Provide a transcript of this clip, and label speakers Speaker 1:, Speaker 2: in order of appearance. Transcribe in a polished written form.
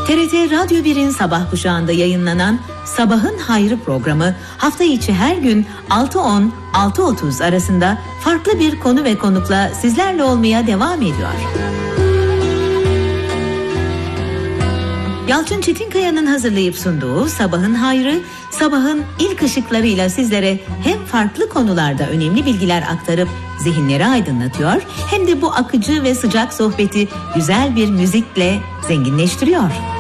Speaker 1: TRT Radyo 1'in sabah kuşağında yayınlanan Sabahın Hayrı programı hafta içi her gün 6.10-6.30 arasında farklı bir konu ve konukla sizlerle olmaya devam ediyor. Yalçın Çetinkaya'nın hazırlayıp sunduğu Sabahın Hayrı, sabahın ilk ışıklarıyla sizlere hem farklı konularda önemli bilgiler aktarıp zihinleri aydınlatıyor, hem de bu akıcı ve sıcak sohbeti güzel bir müzikle zenginleştiriyor.